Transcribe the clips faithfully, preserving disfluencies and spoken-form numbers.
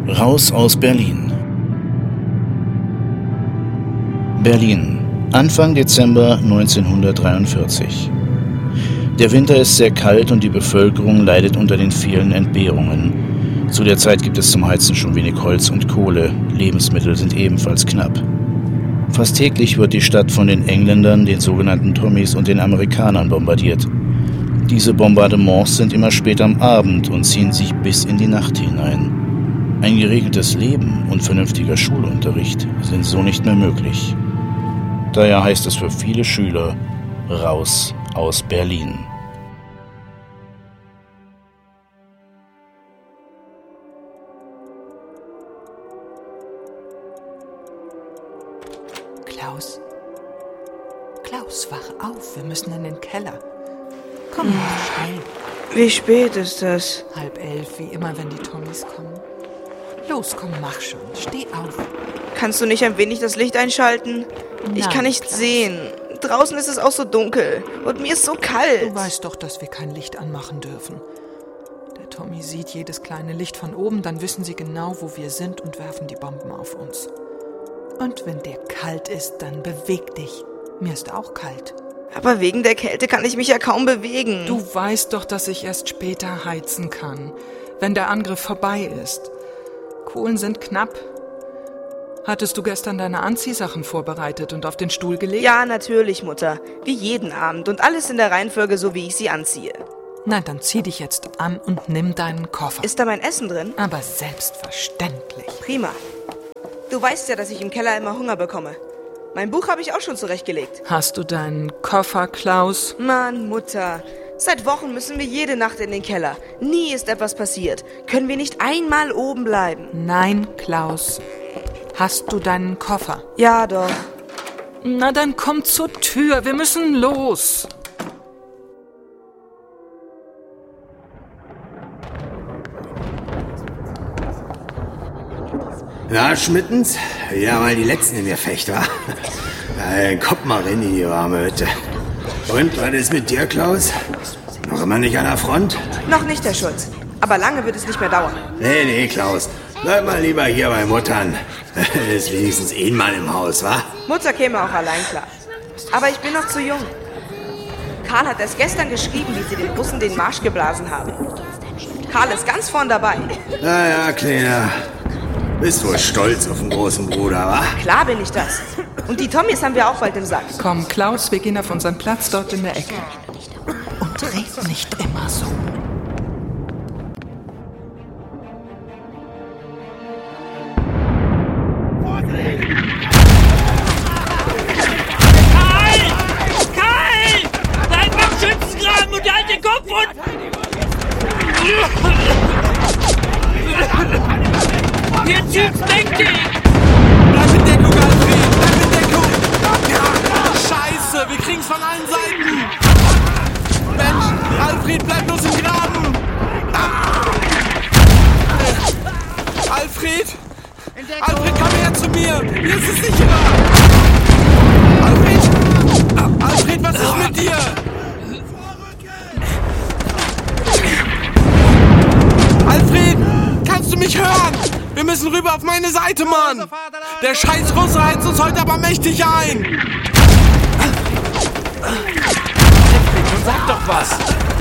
Raus aus Berlin. Berlin, Anfang Dezember neunzehnhundertdreiundvierzig. Der Winter ist sehr kalt und die Bevölkerung leidet unter den vielen Entbehrungen. Zu der Zeit gibt es zum Heizen schon wenig Holz und Kohle. Lebensmittel sind ebenfalls knapp. Fast täglich wird die Stadt von den Engländern, den sogenannten Tommies und den Amerikanern bombardiert. Diese Bombardements sind immer spät am Abend und ziehen sich bis in die Nacht hinein. Ein geregeltes Leben und vernünftiger Schulunterricht sind so nicht mehr möglich. Daher heißt es für viele Schüler: raus aus Berlin. Klaus, Klaus, wach auf, wir müssen in den Keller. Komm mal, schnell. Wie spät ist das? Halb elf, wie immer, wenn die Tommies kommen. Los, komm, mach schon, steh auf. Kannst du nicht ein wenig das Licht einschalten? Nein, ich kann nicht Klaus. sehen. Draußen ist es auch so dunkel und mir ist so kalt. Du weißt doch, dass wir kein Licht anmachen dürfen. Der Tommy sieht jedes kleine Licht von oben, dann wissen sie genau, wo wir sind und werfen die Bomben auf uns. Und wenn dir kalt ist, dann beweg dich. Mir ist auch kalt. Aber wegen der Kälte kann ich mich ja kaum bewegen. Du weißt doch, dass ich erst später heizen kann, wenn der Angriff vorbei ist. Kohlen sind knapp. Hattest du gestern deine Anziehsachen vorbereitet und auf den Stuhl gelegt? Ja, natürlich, Mutter. Wie jeden Abend und alles in der Reihenfolge, so wie ich sie anziehe. Na, dann zieh dich jetzt an und nimm deinen Koffer. Ist da mein Essen drin? Aber selbstverständlich. Prima. Du weißt ja, dass ich im Keller immer Hunger bekomme. Mein Buch habe ich auch schon zurechtgelegt. Hast du deinen Koffer, Klaus? Mann, Mutter. Seit Wochen müssen wir jede Nacht in den Keller. Nie ist etwas passiert. Können wir nicht einmal oben bleiben? Nein, Klaus. Hast du deinen Koffer? Ja, doch. Na, dann komm zur Tür. Wir müssen los. Na, Schmittens? Ja, mal die Letzten in Gefecht, wa? Na, kommt mal rein in die warme Hütte. Und, was ist mit dir, Klaus? Noch immer nicht an der Front? Noch nicht, Herr Schulz. Aber lange wird es nicht mehr dauern. Nee, nee, Klaus. Bleib mal lieber hier bei Muttern. Ist wenigstens einmal im Haus, wa? Mutter käme auch allein klar. Aber ich bin noch zu jung. Karl hat erst gestern geschrieben, wie sie den Russen den Marsch geblasen haben. Karl ist ganz vorn dabei. Na ja, Kleiner. Bist wohl stolz auf den großen Bruder, wa? Klar bin ich das. Und die Tommies haben wir auch bald im Sack. Komm, Klaus, wir gehen auf unseren Platz dort in der Ecke. Und red nicht immer so. Jetzt zieht's weg dich! Bleib in Deckung, Alfred! Bleib in Deckung! Ja, Scheiße, wir kriegen's von allen Seiten! Mensch, Alfred, bleib bloß im Graben! Ah. Alfred! Alfred, komm her zu mir! Hier ist es sicherer! Alfred! Alfred, was ist mit dir? Alfred! Kannst du mich hören? Wir müssen rüber auf meine Seite, Mann! Der scheiß Russe heizt uns heute aber mächtig ein! Nun sag doch was!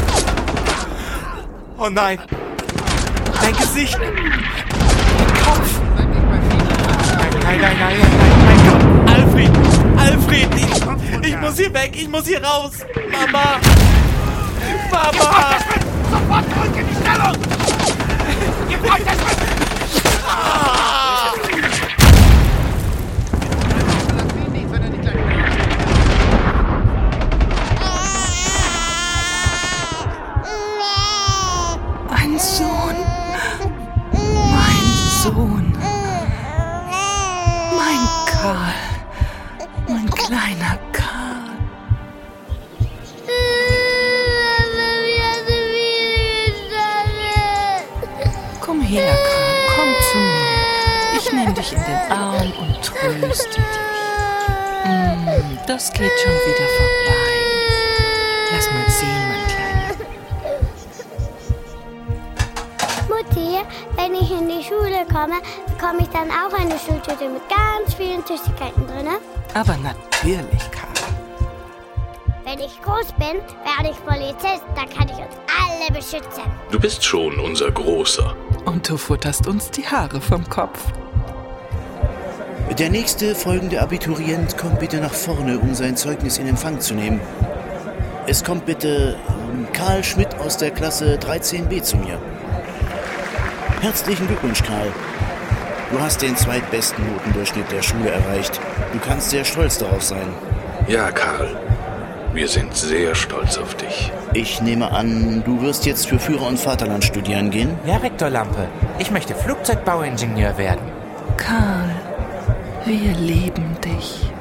Oh nein! Dein Gesicht! Dein Kopf! Nein, nein, nein, nein, nein, mein Gott! Alfred! Alfred! Ich, ich muss hier weg! Ich muss hier raus! Mama! Mama! Sofort zurück in die Stellung! Ihr braucht das was! Ein Sohn. Mein Sohn. Mein Karl. Mein kleiner Karl. Komm her, Karl. Komm zu mir. Ich nehme dich in den Arm und tröste dich. Mm, das geht schon wieder vorbei. Lass mal sehen, mein Kleiner. Mutti, verstehe, wenn ich in die Schule komme, bekomme ich dann auch eine Schultüte mit ganz vielen Süßigkeiten drin? Aber natürlich, Karl. Wenn ich groß bin, werde ich Polizist, dann kann ich uns alle beschützen. Du bist schon unser Großer. Und du futterst uns die Haare vom Kopf. Der nächste folgende Abiturient kommt bitte nach vorne, um sein Zeugnis in Empfang zu nehmen. Es kommt bitte Karl Schmidt aus der Klasse dreizehn b zu mir. Herzlichen Glückwunsch, Karl. Du hast den zweitbesten Notendurchschnitt der Schule erreicht. Du kannst sehr stolz darauf sein. Ja, Karl. Wir sind sehr stolz auf dich. Ich nehme an, du wirst jetzt für Führer und Vaterland studieren gehen? Ja, Rektor Lampe. Ich möchte Flugzeugbauingenieur werden. Karl, wir lieben dich.